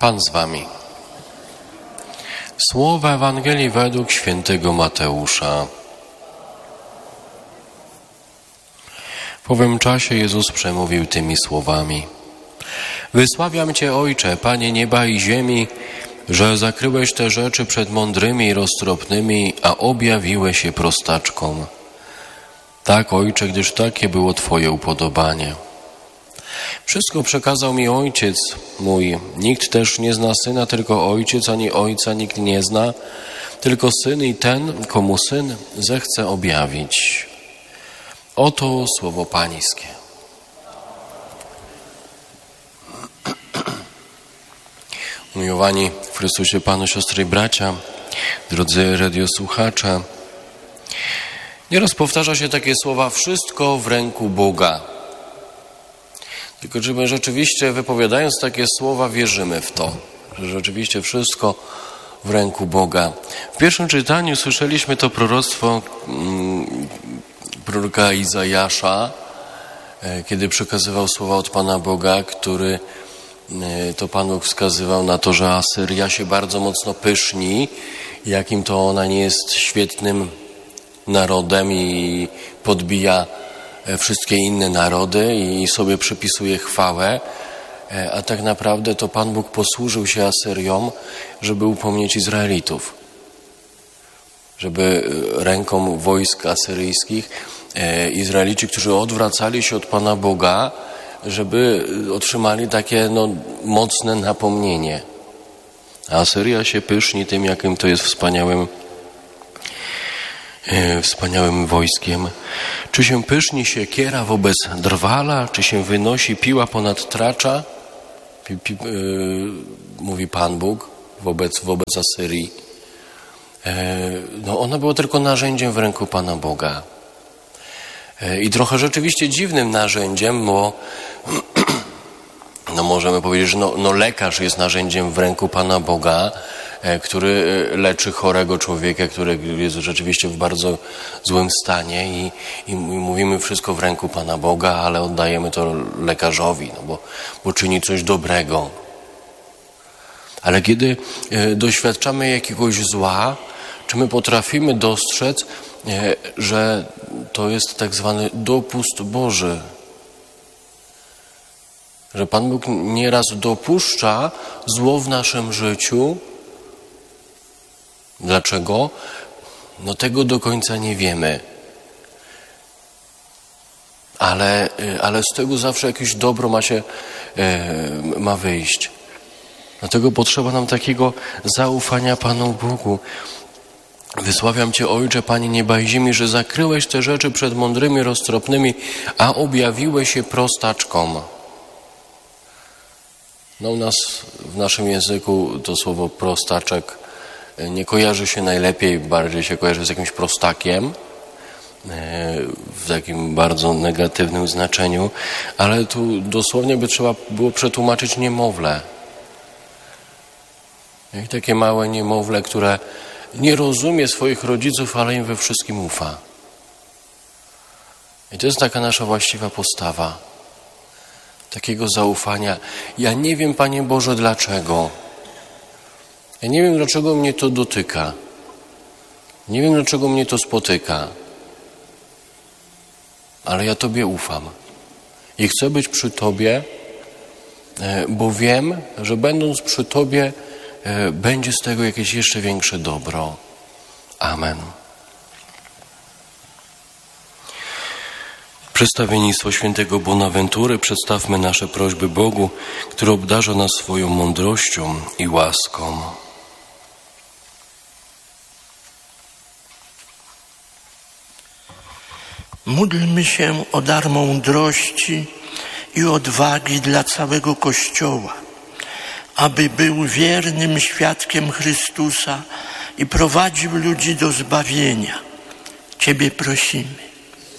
Pan z wami. Słowa Ewangelii według świętego Mateusza. W owym czasie Jezus przemówił tymi słowami. Wysławiam Cię, Ojcze, Panie nieba i ziemi, że zakryłeś te rzeczy przed mądrymi i roztropnymi, a objawiłeś je prostaczkom. Tak, Ojcze, gdyż takie było Twoje upodobanie. Wszystko przekazał mi Ojciec mój. Nikt też nie zna Syna, tylko Ojciec, ani Ojca nikt nie zna, tylko Syn i ten, komu Syn zechce objawić. Oto słowo Pańskie. Umiłowani w Chrystusie Panu, siostry i bracia, drodzy radiosłuchacze, nieraz powtarza się takie słowa: wszystko w ręku Boga. Tylko czy my rzeczywiście, wypowiadając takie słowa, wierzymy w to, że rzeczywiście wszystko w ręku Boga? W pierwszym czytaniu słyszeliśmy to proroctwo proroka Izajasza, kiedy przekazywał słowa od Pana Boga, który to Pan Bóg wskazywał na to, że Asyria się bardzo mocno pyszni, jakim to ona nie jest świetnym narodem i podbija wszystkie inne narody i sobie przypisuje chwałę, a tak naprawdę to Pan Bóg posłużył się Asyrią, żeby upomnieć Izraelitów, żeby ręką wojsk asyryjskich Izraelici, którzy odwracali się od Pana Boga, żeby otrzymali takie mocne napomnienie. A Asyria się pyszni tym, jakim to jest wspaniałym wojskiem. Czy się pyszni siekiera wobec drwala, czy się wynosi piła ponad tracza? Mówi Pan Bóg wobec Asyrii. Ona była tylko narzędziem w ręku Pana Boga. I trochę rzeczywiście dziwnym narzędziem, bo możemy powiedzieć, że lekarz jest narzędziem w ręku Pana Boga, który leczy chorego człowieka, który jest rzeczywiście w bardzo złym stanie i mówimy wszystko w ręku Pana Boga, ale oddajemy to lekarzowi, bo czyni coś dobrego. Ale kiedy doświadczamy jakiegoś zła, czy my potrafimy dostrzec, że to jest tak zwany dopust Boży? Że Pan Bóg nieraz dopuszcza zło w naszym życiu. Dlaczego? Tego do końca nie wiemy. Ale z tego zawsze jakieś dobro ma wyjść. Dlatego potrzeba nam takiego zaufania Panu Bogu. Wysławiam Cię, Ojcze, Panie nieba i ziemi, że zakryłeś te rzeczy przed mądrymi, roztropnymi, a objawiłeś je prostaczkom. U nas, w naszym języku, to słowo prostaczek nie kojarzy się najlepiej, bardziej się kojarzy z jakimś prostakiem, w takim bardzo negatywnym znaczeniu, ale tu dosłownie by trzeba było przetłumaczyć niemowlę. Jak takie małe niemowlę, które nie rozumie swoich rodziców, ale im we wszystkim ufa. I to jest taka nasza właściwa postawa. Takiego zaufania. Ja nie wiem, Panie Boże, dlaczego. Ja nie wiem, dlaczego mnie to dotyka. Nie wiem, dlaczego mnie to spotyka. Ale ja Tobie ufam. I chcę być przy Tobie, bo wiem, że będąc przy Tobie, będzie z tego jakieś jeszcze większe dobro. Amen. Przedstawiennictwo świętego Bonaventury. Przedstawmy nasze prośby Bogu, który obdarza nas swoją mądrością i łaską. Módlmy się o dar mądrości i odwagi dla całego Kościoła, aby był wiernym świadkiem Chrystusa i prowadził ludzi do zbawienia. Ciebie prosimy.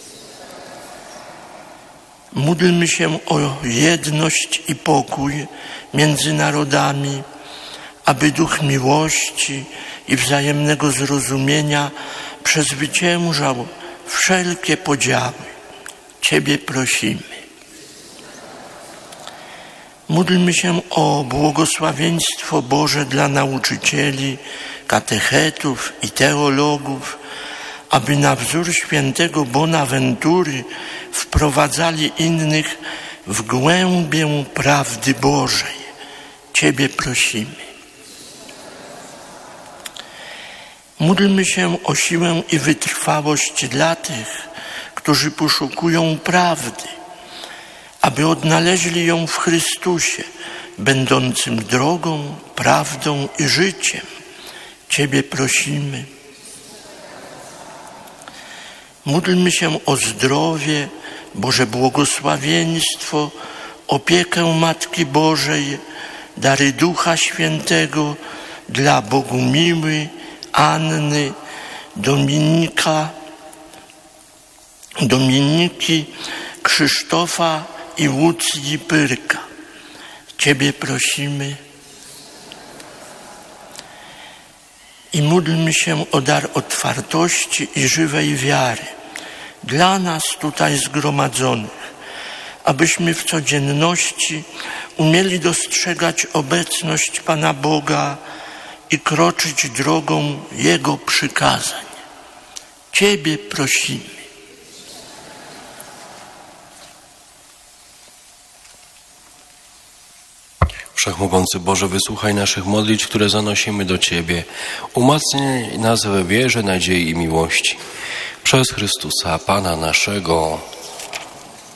Módlmy się o jedność i pokój między narodami, aby duch miłości i wzajemnego zrozumienia przezwyciężał wszelkie podziały. Ciebie prosimy. Módlmy się o błogosławieństwo Boże dla nauczycieli, katechetów i teologów, aby na wzór świętego Bonaventury wprowadzali innych w głębię prawdy Bożej. Ciebie prosimy. Módlmy się o siłę i wytrwałość dla tych, którzy poszukują prawdy, aby odnaleźli ją w Chrystusie, będącym drogą, prawdą i życiem. Ciebie prosimy. Módlmy się o zdrowie, Boże błogosławieństwo, opiekę Matki Bożej, dary Ducha Świętego dla Bogumiły, Anny, Dominiki, Krzysztofa i Łucji Pyrka. Ciebie prosimy. I módlmy się o dar otwartości i żywej wiary dla nas tutaj zgromadzonych, abyśmy w codzienności umieli dostrzegać obecność Pana Boga i kroczyć drogą Jego przykazań. Ciebie prosimy. Wszechmogący Boże, wysłuchaj naszych modlitw, które zanosimy do Ciebie. Umacnij nas we wierze, nadziei i miłości. Przez Chrystusa, Pana naszego.